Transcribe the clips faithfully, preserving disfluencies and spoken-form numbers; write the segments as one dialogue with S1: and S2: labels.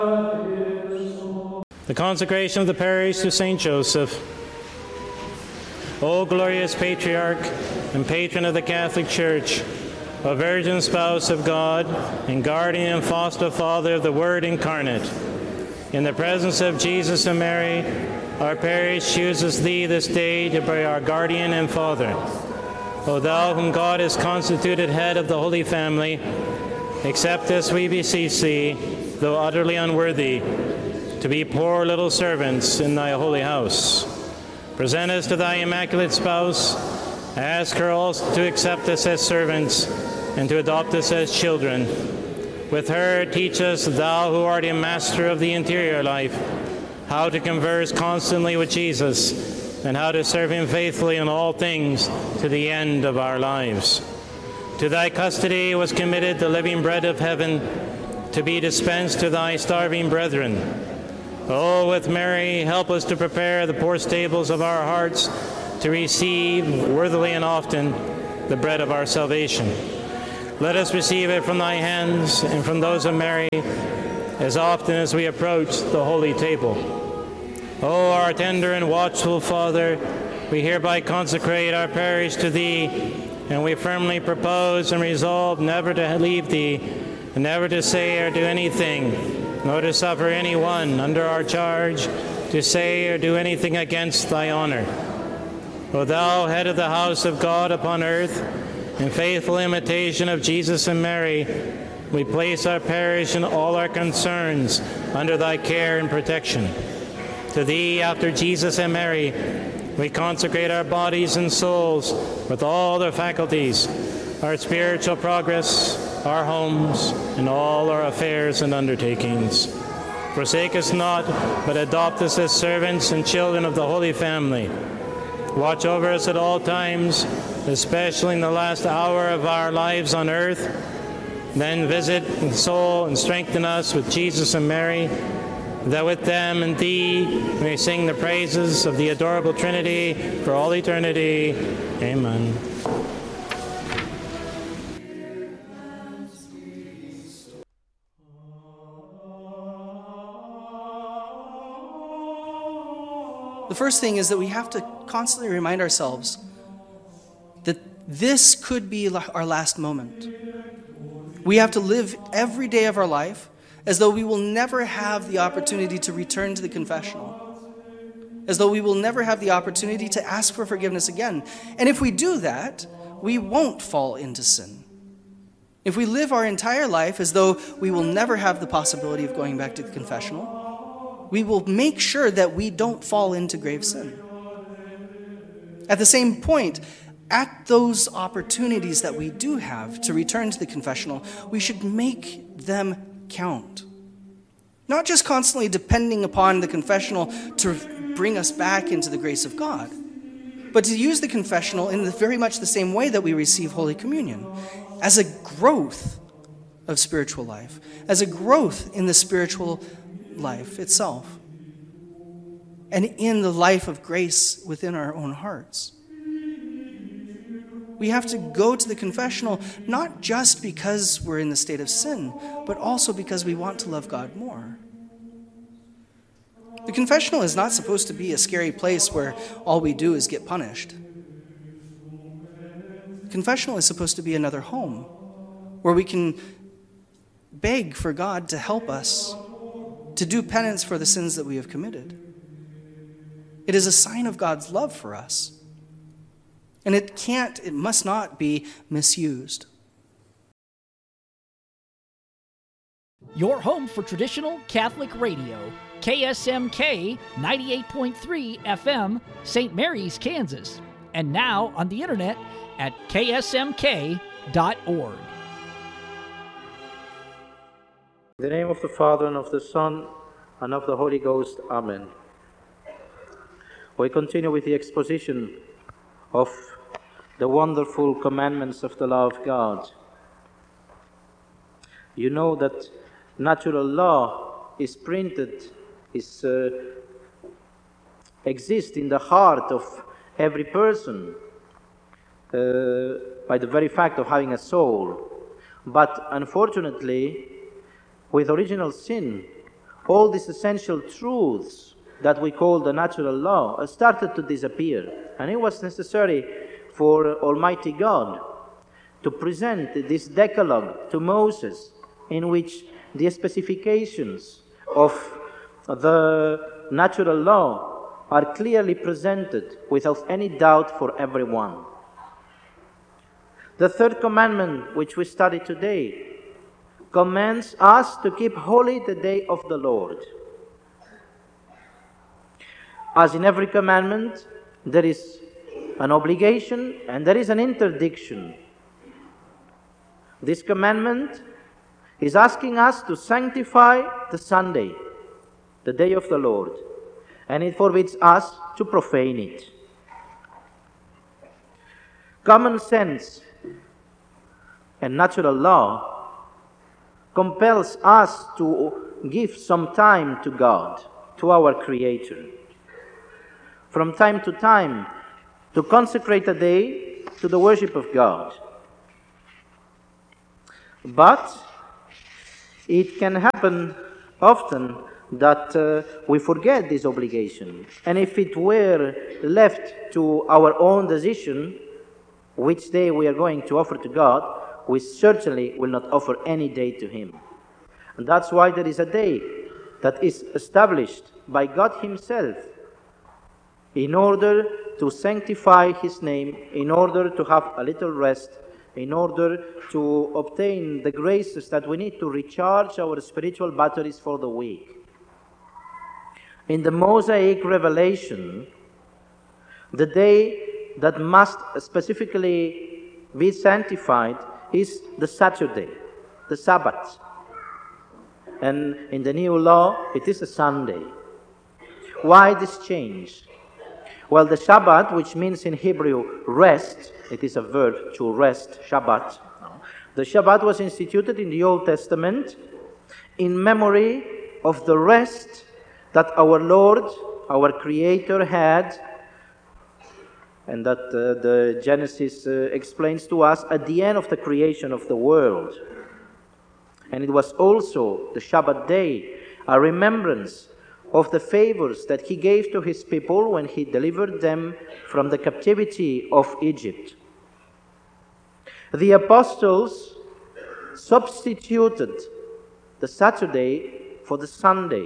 S1: The consecration of the parish to Saint Joseph. O glorious Patriarch and patron of the Catholic Church, a virgin spouse of God, and guardian and foster father of the Word incarnate, in the presence of Jesus and Mary, our parish chooses thee this day to be our guardian and father. O thou whom God has constituted head of the Holy Family, accept us, we beseech thee, though utterly unworthy, to be poor little servants in thy holy house. Present us to thy immaculate spouse. Ask her also to accept us as servants and to adopt us as children. With her, teach us, thou who art a master of the interior life, how to converse constantly with Jesus and how to serve him faithfully in all things to the end of our lives. To thy custody was committed the living bread of heaven, to be dispensed to thy starving brethren. Oh, with Mary, help us to prepare the poor stables of our hearts to receive worthily and often the bread of our salvation. Let us receive it from thy hands and from those of Mary as often as we approach the holy table. Oh, our tender and watchful Father, we hereby consecrate our parish to thee, and we firmly propose and resolve never to leave thee, and never to say or do anything, nor to suffer anyone under our charge to say or do anything against thy honor. O thou head of the house of God upon earth, in faithful imitation of Jesus and Mary, we place our parish and all our concerns under thy care and protection. To thee, after Jesus and Mary, we consecrate our bodies and souls with all their faculties, our spiritual progress, our homes, and all our affairs and undertakings. Forsake us not, but adopt us as servants and children of the Holy Family. Watch over us at all times, especially in the last hour of our lives on earth. Then visit and soul and strengthen us with Jesus and Mary, that with them and thee we may sing the praises of the adorable Trinity for all eternity. Amen.
S2: The first thing is that we have to constantly remind ourselves that this could be our last moment. We have to live every day of our life as though we will never have the opportunity to return to the confessional, as though we will never have the opportunity to ask for forgiveness again. And if we do that, we won't fall into sin. If we live our entire life as though we will never have the possibility of going back to the confessional, we will make sure that we don't fall into grave sin. At the same point, at those opportunities that we do have to return to the confessional, we should make them count. Not just constantly depending upon the confessional to bring us back into the grace of God, but to use the confessional in the, very much the same way that we receive Holy Communion, as a growth of spiritual life, as a growth in the spiritual life itself, and in the life of grace within our own hearts. We have to go to the confessional not just because we're in the state of sin, but also because we want to love God more. The confessional is not supposed to be a scary place where all we do is get punished. Confessional is supposed to be another home where we can beg for God to help us to do penance for the sins that we have committed. It is a sign of God's love for us. And it can't, it must not be misused.
S3: Your home for traditional Catholic radio, K S M K ninety-eight point three F M, Saint Mary's, Kansas. And now on the internet at K S M K dot org.
S4: In the name of the Father, and of the Son, and of the Holy Ghost. Amen. We continue with the exposition of the wonderful commandments of the law of God. You know that natural law is printed, is uh, exists in the heart of every person uh, by the very fact of having a soul. But unfortunately, with original sin, all these essential truths that we call the natural law started to disappear. And it was necessary for Almighty God to present this Decalogue to Moses, in which the specifications of the natural law are clearly presented without any doubt for everyone. The third commandment, which we study today, commands us to keep holy the day of the Lord. As in every commandment, there is an obligation and there is an interdiction. This commandment is asking us to sanctify the Sunday, the day of the Lord, and it forbids us to profane it. Common sense and natural law compels us to give some time to God, to our Creator. From time to time, to consecrate a day to the worship of God. But it can happen often that uh, we forget this obligation. And if it were left to our own decision, which day we are going to offer to God, we certainly will not offer any day to Him. And that's why there is a day that is established by God Himself in order to sanctify His name, in order to have a little rest, in order to obtain the graces that we need to recharge our spiritual batteries for the week. In the Mosaic revelation, the day that must specifically be sanctified is the Saturday, the Sabbath. And in the new law, it is a Sunday. Why this change? Well, the Shabbat, which means in Hebrew rest, it is a verb to rest, Shabbat. The Shabbat was instituted in the Old Testament in memory of the rest that our Lord, our Creator, had, and that uh, the Genesis uh, explains to us at the end of the creation of the world. And it was also the Shabbat day, a remembrance of the favors that He gave to His people when He delivered them from the captivity of Egypt. The apostles substituted the Saturday for the Sunday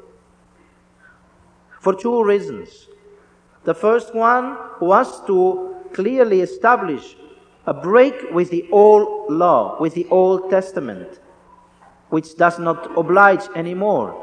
S4: for two reasons. The first one was to clearly establish a break with the old law, with the Old Testament, which does not oblige anymore.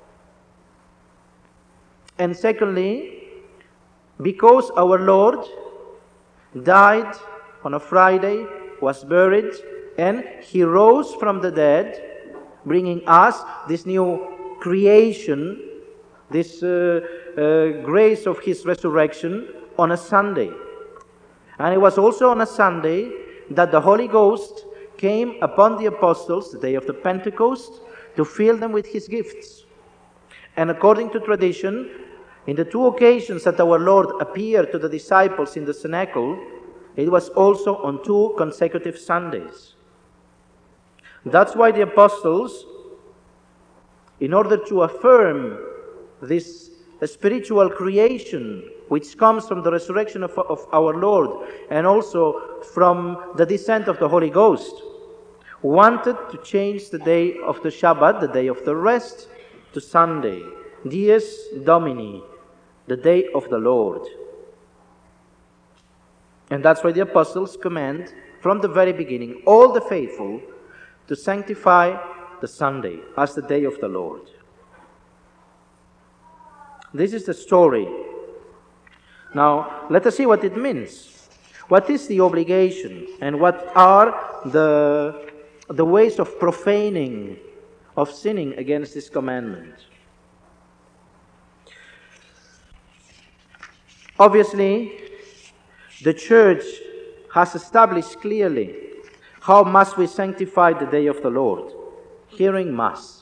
S4: And secondly, because our Lord died on a Friday, was buried, and He rose from the dead, bringing us this new creation, this uh, uh, grace of His resurrection on a Sunday. And it was also on a Sunday that the Holy Ghost came upon the apostles, the day of the Pentecost, to fill them with His gifts. And according to tradition, in the two occasions that our Lord appeared to the disciples in the cenacle, it was also on two consecutive Sundays. That's why the apostles, in order to affirm this spiritual creation which comes from the resurrection of, of our Lord and also from the descent of the Holy Ghost, wanted to change the day of the Shabbat, the day of the rest, to Sunday, Dies Domini, the day of the Lord. And that's why the apostles command from the very beginning all the faithful to sanctify the Sunday as the day of the Lord. This is the story. Now, let us see what it means. What is the obligation and what are the, the ways of profaning, of sinning against this commandment? Obviously, the Church has established clearly how must we sanctify the day of the Lord, hearing Mass.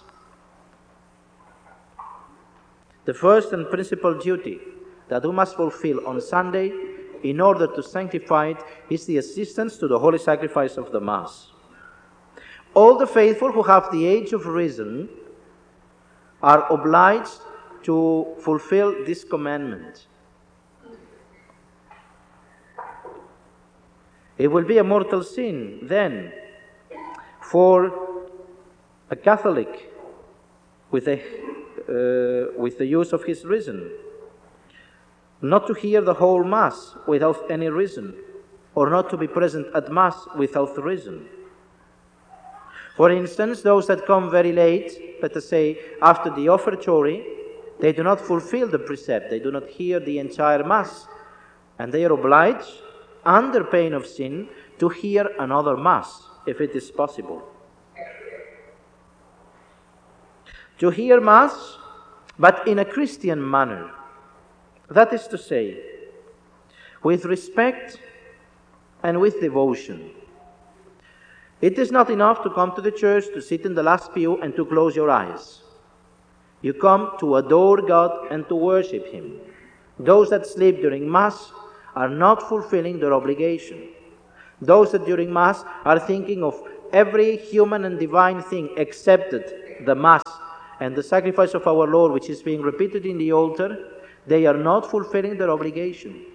S4: The first and principal duty that we must fulfill on Sunday in order to sanctify it is the assistance to the holy sacrifice of the Mass. All the faithful who have the age of reason are obliged to fulfill this commandment. It will be a mortal sin, then, for a Catholic with, a, uh, with the use of his reason not to hear the whole Mass without any reason, or not to be present at Mass without reason. For instance, those that come very late, let us say after the offertory, they do not fulfill the precept, they do not hear the entire Mass, and they are obliged, under pain of sin, to hear another Mass, if it is possible. To hear Mass, but in a Christian manner. That is to say, with respect and with devotion. It is not enough to come to the church, to sit in the last pew, and to close your eyes. You come to adore God and to worship Him. Those that sleep during Mass are not fulfilling their obligation. Those that during Mass are thinking of every human and divine thing except the Mass and the sacrifice of our Lord, which is being repeated in the altar, they are not fulfilling their obligation.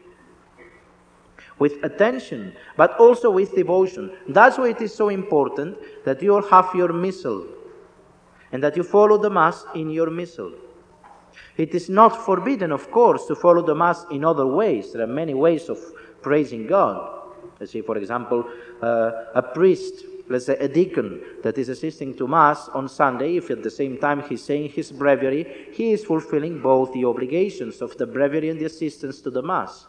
S4: With attention, but also with devotion. That's why it is so important that you have your missal and that you follow the Mass in your missal. It is not forbidden, of course, to follow the Mass in other ways. There are many ways of praising God. Let's say, for example, uh, a priest, let's say a deacon that is assisting to Mass on Sunday, if at the same time he's saying his breviary, he is fulfilling both the obligations of the breviary and the assistance to the Mass.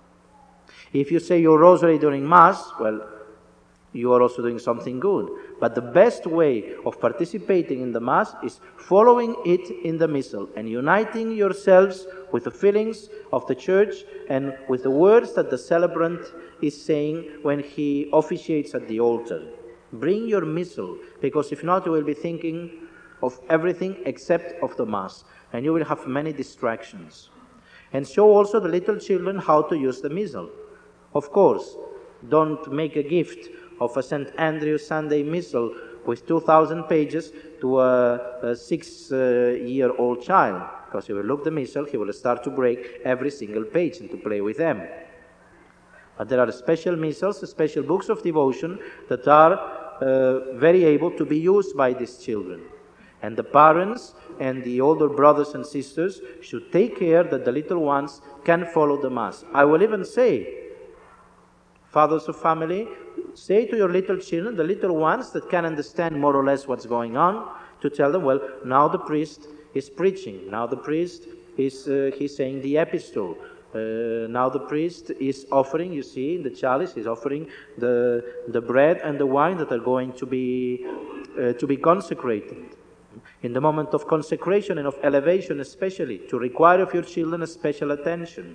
S4: If you say your rosary during Mass, well, you are also doing something good. But the best way of participating in the Mass is following it in the Missal and uniting yourselves with the feelings of the Church and with the words that the celebrant is saying when he officiates at the altar. Bring your Missal, because if not, you will be thinking of everything except of the Mass, and you will have many distractions. And show also the little children how to use the Missal. Of course, don't make a gift of a Saint Andrew Sunday Missal with two thousand pages to a, a six-year-old uh, child, because he will look the Missal, he will start to break every single page and to play with them. But there are special Missals, special books of devotion that are uh, very able to be used by these children. And the parents and the older brothers and sisters should take care that the little ones can follow the Mass. I will even say, fathers of family, say to your little children, the little ones that can understand more or less what's going on, to tell them, well, now the priest is preaching, now the priest is uh, he's saying the epistle, uh, now the priest is offering, you see, in the chalice, he's offering the the bread and the wine that are going to be uh, to be consecrated. In the moment of consecration and of elevation especially, to require of your children a special attention.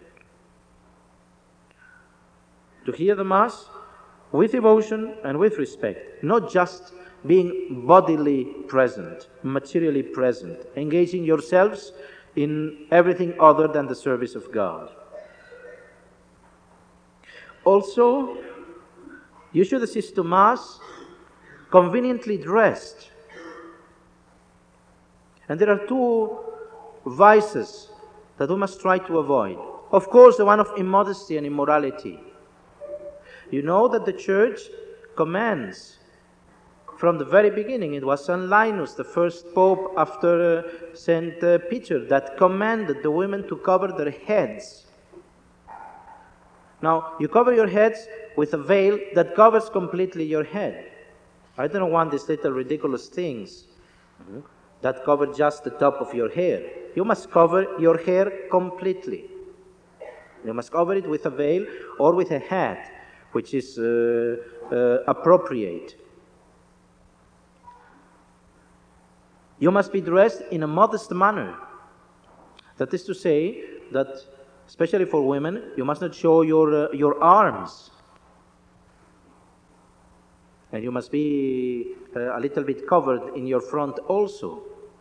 S4: To hear the Mass with devotion and with respect, not just being bodily present, materially present, engaging yourselves in everything other than the service of God. Also, you should assist to Mass conveniently dressed. And there are two vices that we must try to avoid. Of course, the one of immodesty and immorality. You know that the Church commands, from the very beginning, it was Saint Linus, the first pope after uh, Saint Uh, Peter, that commanded the women to cover their heads. Now, you cover your heads with a veil that covers completely your head. I don't want these little ridiculous things mm-hmm. that cover just the top of your hair. You must cover your hair completely. You must cover it with a veil or with a hat, which is uh, uh, appropriate. You must be dressed in a modest manner. That is to say that, especially for women, you must not show your, uh, your arms. And you must be uh, a little bit covered in your front also.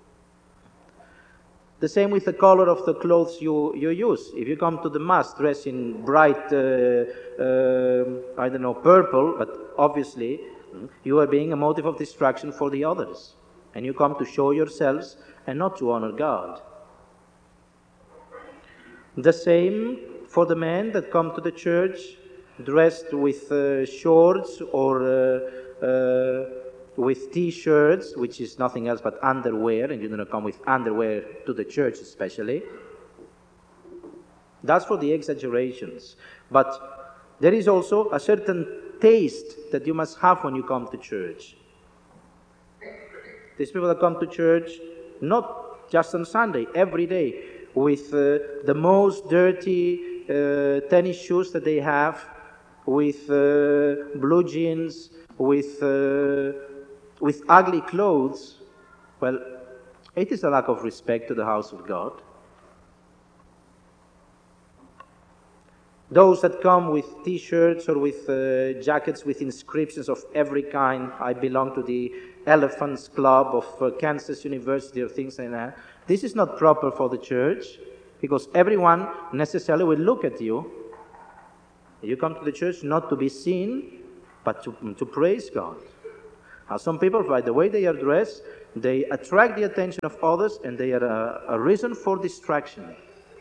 S4: The same with the color of the clothes you, you use. If you come to the Mass dressed in bright, uh, uh, I don't know, purple, but obviously you are being a motive of distraction for the others. and you come to show yourselves and not to honor God. The same for the men that come to the church dressed with uh, shorts or uh, uh, with t-shirts, which is nothing else but underwear, and you do not come with underwear to the church especially. That's for the exaggerations. But there is also a certain taste that you must have when you come to church. These people that come to church, not just on Sunday, every day, with uh, the most dirty uh, tennis shoes that they have, with uh, blue jeans, with, uh, with ugly clothes, well, it is a lack of respect to the house of God. Those that come with t-shirts or with uh, jackets with inscriptions of every kind, I belong to the Elephants Club of uh, Kansas University or things like that. This is not proper for the church, because everyone necessarily will look at you. You come to the church not to be seen, but to, to praise God. Now, some people, by the way they are dressed, they attract the attention of others, and they are a, a reason for distraction.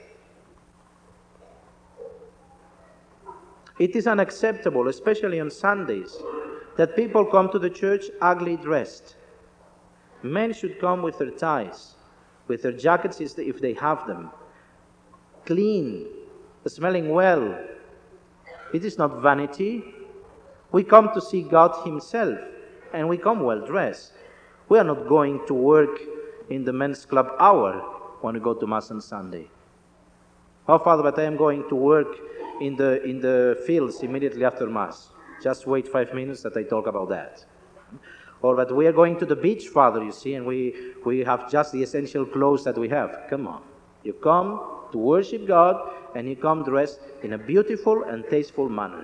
S4: It is unacceptable, especially on Sundays, that people come to the church ugly dressed. Men should come with their ties, with their jackets if they have them, clean, smelling well. It is not vanity. We come to see God Himself, and we come well dressed. We are not going to work in the men's club hour when we go to Mass on Sunday. Oh, Father, but I am going to work in the, in the fields immediately after Mass. Just wait five minutes that I talk about that. Or that we are going to the beach, Father, you see, and we, we have just the essential clothes that we have. Come on. You come to worship God, and you come dressed in a beautiful and tasteful manner.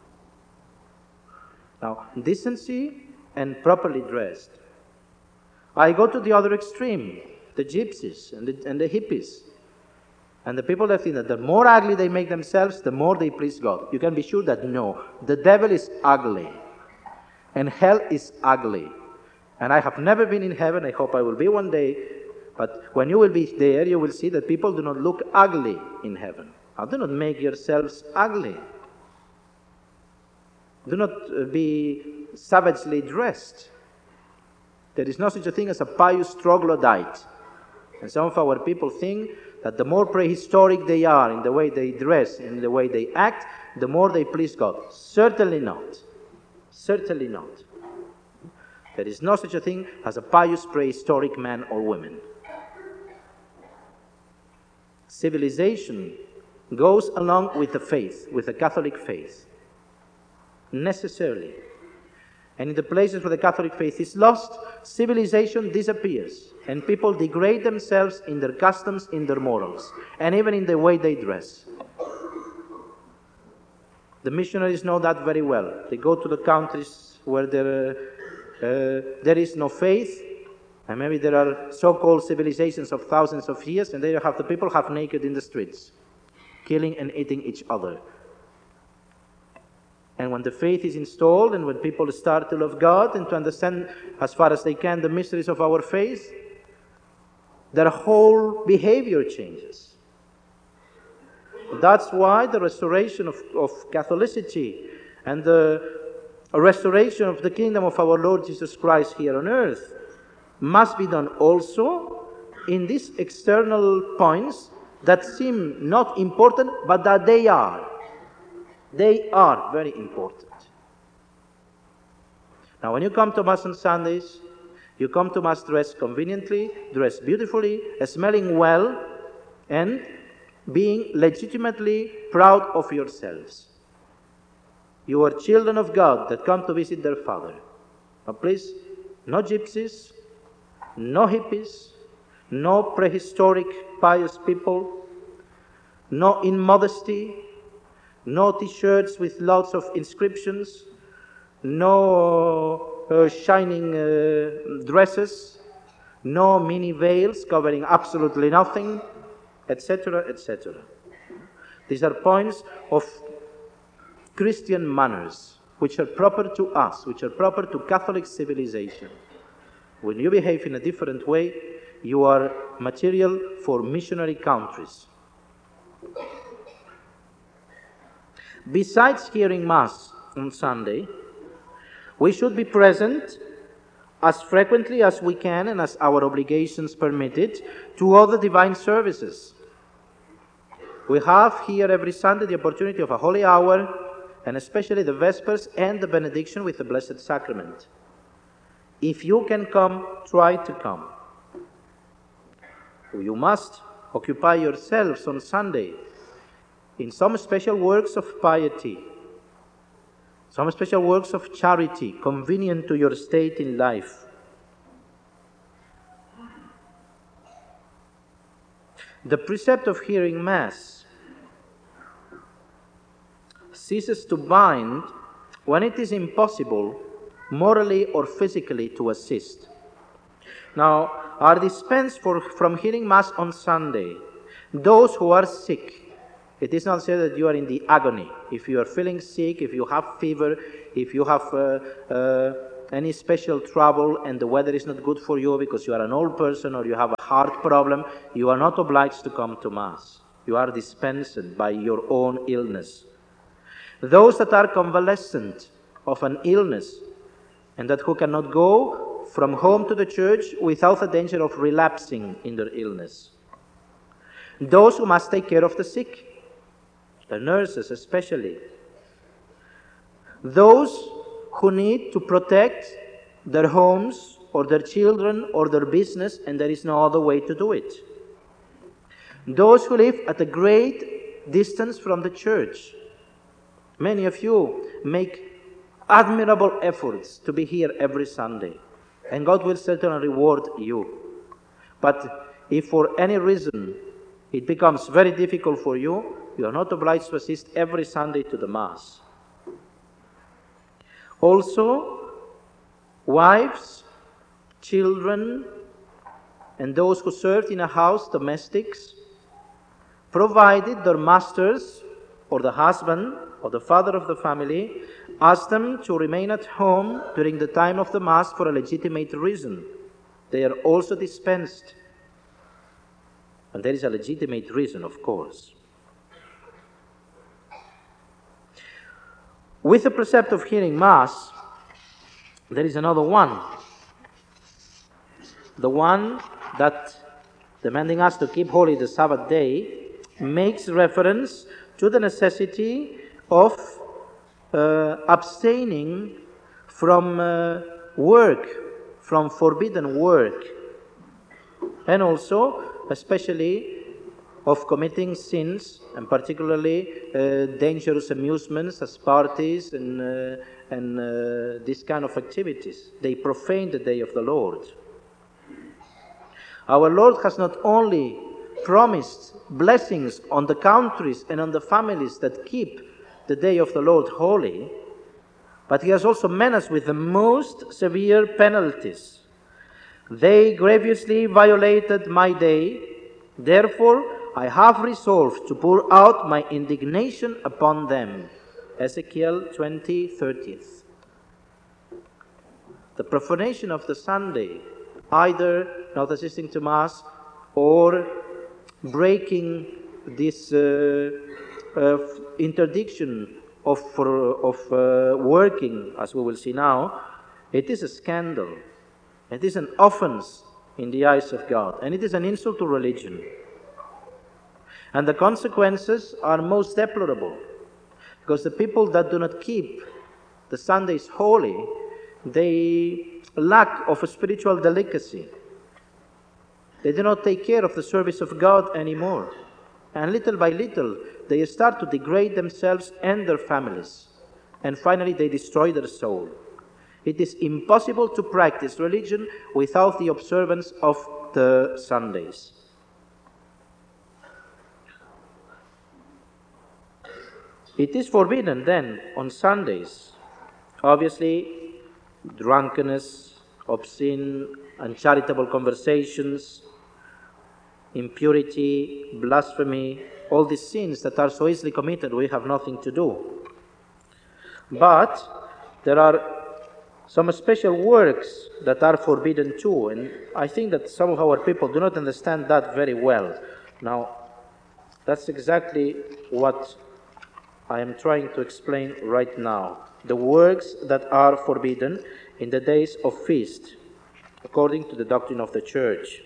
S4: Now, decency and properly dressed. I go to the other extreme, the gypsies and the, and the hippies. And the people that think that the more ugly they make themselves, the more they please God. You can be sure that no, the devil is ugly. And hell is ugly. And I have never been in heaven. I hope I will be one day. But when you will be there, you will see that people do not look ugly in heaven. Now, do not make yourselves ugly. Do not be savagely dressed. There is no such a thing as a pious troglodyte. And some of our people think that the more prehistoric they are in the way they dress, in the way they act, the more they please God. Certainly not. Certainly not. There is no such a thing as a pious prehistoric man or woman. Civilization goes along with the faith, with the Catholic faith. Necessarily. And in the places where the Catholic faith is lost, civilization disappears, and people degrade themselves in their customs, in their morals, and even in the way they dress. The missionaries know that very well. They go to the countries where there, uh, there is no faith, and maybe there are so-called civilizations of thousands of years, and there have the people half naked in the streets, killing and eating each other. And when the faith is installed, and when people start to love God and to understand as far as they can the mysteries of our faith, their whole behavior changes. That's why the restoration of, of Catholicity and the restoration of the kingdom of our Lord Jesus Christ here on earth must be done also in these external points that seem not important, but that they are. They are very important. Now, when you come to Mass on Sundays, you come to Mass dressed conveniently, dressed beautifully, smelling well, and being legitimately proud of yourselves. You are children of God that come to visit their Father. Now, please, no gypsies, no hippies, no prehistoric pious people, no immodesty, no t-shirts with lots of inscriptions, no uh, shining uh, dresses, no mini veils covering absolutely nothing, et cetera, et cetera. These are points of Christian manners, which are proper to us, which are proper to Catholic civilization. When you behave in a different way, you are material for missionary countries. Besides hearing Mass on Sunday, we should be present as frequently as we can and as our obligations permit it to all the divine services. We have here every Sunday the opportunity of a holy hour, and especially the Vespers and the benediction with the Blessed Sacrament. If you can come, try to come. You must occupy yourselves on Sunday in some special works of piety, some special works of charity convenient to your state in life. The precept of hearing Mass ceases to bind when it is impossible, morally or physically, to assist. Now, are dispensed for, from hearing Mass on Sunday those who are sick. It is not said that you are in the agony. If you are feeling sick, if you have fever, if you have uh, uh, any special trouble and the weather is not good for you because you are an old person or you have a heart problem, you are not obliged to come to Mass. You are dispensed by your own illness. Those that are convalescent of an illness and that who cannot go from home to the church without the danger of relapsing in their illness. Those who must take care of the sick, the nurses especially. Those who need to protect their homes or their children or their business and there is no other way to do it. Those who live at a great distance from the church. Many of you make admirable efforts to be here every Sunday, and God will certainly reward you. But if for any reason it becomes very difficult for you, you are not obliged to assist every Sunday to the Mass. Also, wives, children, and those who served in a house, domestics, provided their masters or the husband or the father of the family asked them to remain at home during the time of the Mass for a legitimate reason. They are also dispensed. And there is a legitimate reason, of course. With the precept of hearing Mass, there is another one. The one that, demanding us to keep holy the Sabbath day, makes reference to the necessity of uh, abstaining from uh, work, from forbidden work, and also, especially, of committing sins, and particularly uh, dangerous amusements as parties and, uh, and uh, this kind of activities. They profane the day of the Lord. Our Lord has not only promised blessings on the countries and on the families that keep the day of the Lord holy, but he has also menaced with the most severe penalties. They grievously violated my day, therefore I have resolved to pour out my indignation upon them. Ezekiel twenty, thirty. The profanation of the Sunday, either not assisting to Mass or breaking this uh, uh, interdiction of, for, of uh, working, as we will see now, it is a scandal. It is an offense in the eyes of God, and it is an insult to religion. And the consequences are most deplorable, because the people that do not keep the Sundays holy, they lack of a spiritual delicacy. They do not take care of the service of God anymore. And little by little, they start to degrade themselves and their families. And finally, they destroy their soul. It is impossible to practice religion without the observance of the Sundays. It is forbidden then on Sundays, obviously, drunkenness, obscene, uncharitable conversations, impurity, blasphemy, all these sins that are so easily committed, we have nothing to do. But there are some special works that are forbidden too, and I think that some of our people do not understand that very well. Now, that's exactly what I am trying to explain right now. The works that are forbidden in the days of feast, according to the doctrine of the Church.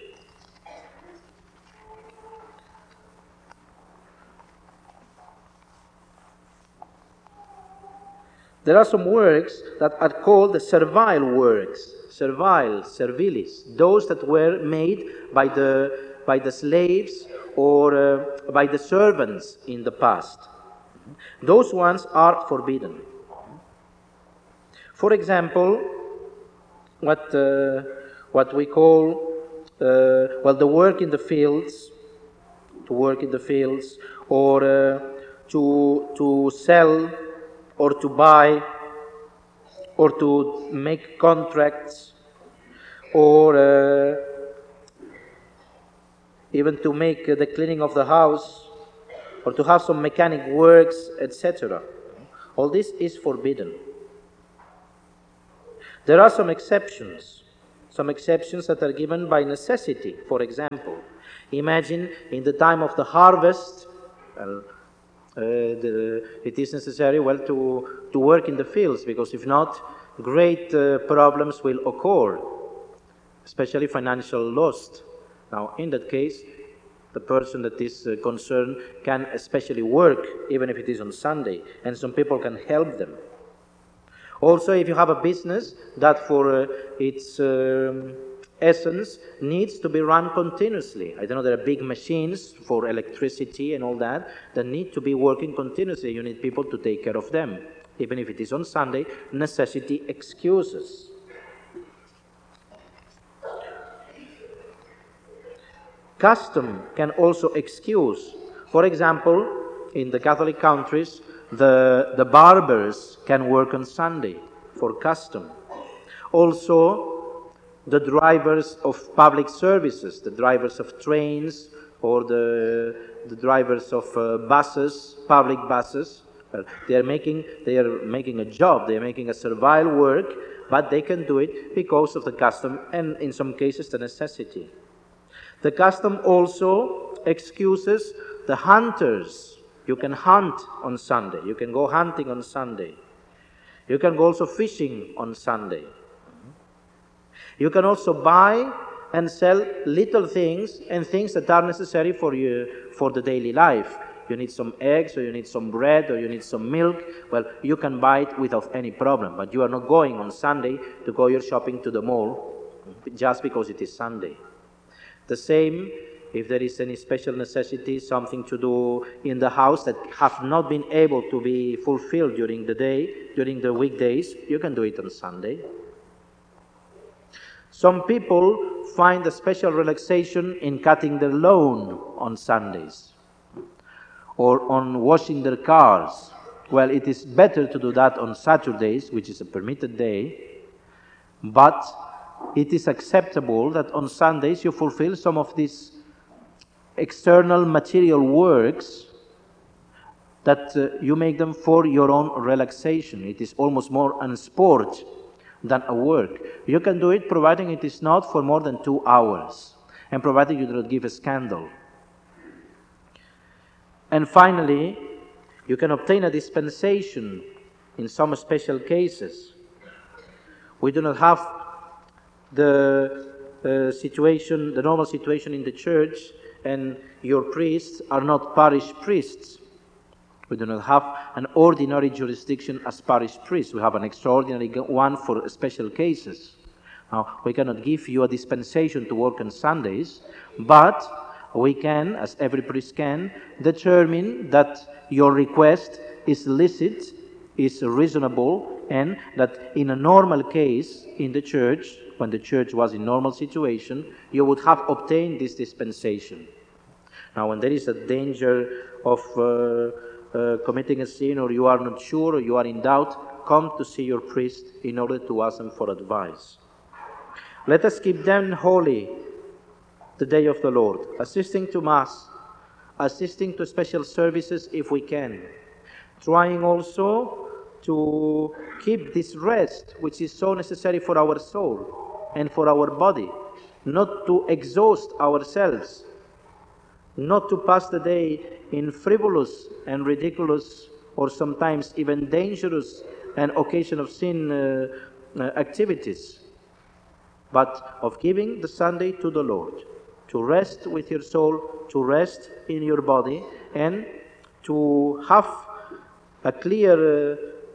S4: There are some works that are called the servile works, servile, servilis, those that were made by the, by the slaves or uh, by the servants in the past. Those ones are forbidden. For example, what, uh, what we call, uh, well, the work in the fields, to work in the fields, or uh, to, to sell, or to buy, or to make contracts, or uh, even to make uh, the cleaning of the house, or to have some mechanic works, et cetera. All this is forbidden. There are some exceptions, some exceptions that are given by necessity. For example, imagine in the time of the harvest, well, Uh, the, it is necessary, well, to, to work in the fields, because if not, great uh, problems will occur, especially financial loss. Now, in that case, the person that is uh, concerned can especially work, even if it is on Sunday, and some people can help them. Also, if you have a business that for uh, its um, essence needs to be run continuously. I don't know, there are big machines for electricity and all that that need to be working continuously. You need people to take care of them. Even if it is on Sunday, necessity excuses. Custom can also excuse. For example, in the Catholic countries, the, the barbers can work on Sunday for custom. Also, the drivers of public services, the drivers of trains, or the, the drivers of uh, buses, public buses, well, they are making they are making a job, they are making a servile work, but they can do it because of the custom and in some cases the necessity. The custom also excuses the hunters. You can hunt on Sunday, you can go hunting on Sunday, you can go also fishing on Sunday. You can also buy and sell little things and things that are necessary for you for the daily life. You need some eggs, or you need some bread, or you need some milk. Well, you can buy it without any problem, but you are not going on Sunday to go your shopping to the mall just because it is Sunday. The same, if there is any special necessity, something to do in the house that have not been able to be fulfilled during the day, during the weekdays, you can do it on Sunday. Some people find a special relaxation in cutting their lawn on Sundays or on washing their cars. Well, it is better to do that on Saturdays, which is a permitted day, but it is acceptable that on Sundays you fulfill some of these external material works that uh, you make them for your own relaxation. It is almost more a sport than a work. You can do it providing it is not for more than two hours and provided you do not give a scandal. And finally, you can obtain a dispensation in some special cases. We do not have the uh, situation, the normal situation in the church, and your priests are not parish priests. We do not have an ordinary jurisdiction as parish priests. We have an extraordinary one for special cases. Now, we cannot give you a dispensation to work on Sundays, but we can, as every priest can, determine that your request is licit, is reasonable, and that in a normal case in the church, when the church was in normal situation, you would have obtained this dispensation. Now, when there is a danger of uh, uh, committing a sin, or you are not sure, or you are in doubt, come to see your priest in order to ask them for advice. Let us keep then holy the day of the Lord, assisting to Mass, assisting to special services if we can, trying also to keep this rest, which is so necessary for our soul and for our body, not to exhaust ourselves, not to pass the day in frivolous and ridiculous or sometimes even dangerous and occasion of sin uh, uh, activities, but of giving the Sunday to the Lord, to rest with your soul, to rest in your body, and to have a clear uh,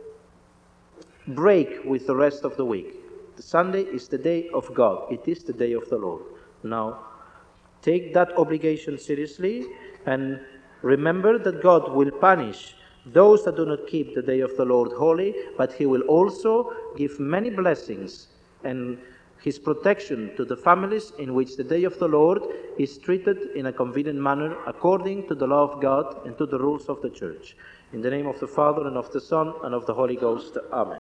S4: break with the rest of the week. The Sunday is the day of God. It is the day of the Lord. Now, take that obligation seriously and remember that God will punish those that do not keep the day of the Lord holy, but He will also give many blessings and His protection to the families in which the day of the Lord is treated in a convenient manner according to the law of God and to the rules of the Church. In the name of the Father, and of the Son, and of the Holy Ghost. Amen.